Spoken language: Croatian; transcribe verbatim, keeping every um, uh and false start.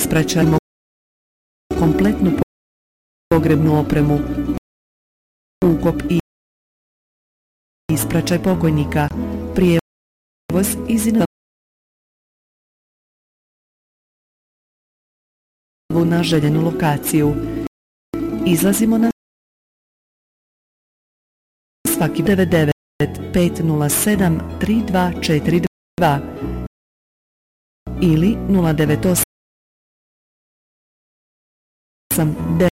ispraćajmo kompletnu pogrebnu opremu, ukop i ispraćaj pokojnika, prijevoz iz invalidnog na željenu lokaciju. Izlazimo na svaki devet devet pet nula sedam tri dva četiri dva ili nula devet osam